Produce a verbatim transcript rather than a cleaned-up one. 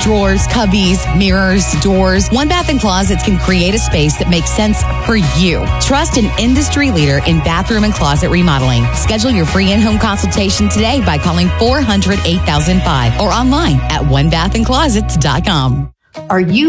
drawers, cubbies, mirrors, doors. One Bath and Closets can create a space that makes sense for you. Trust an industry leader in bathroom and closet remodeling. Schedule your free in-home consultation today by calling four hundred, eight thousand five or online at one bath and closets dot com. Are you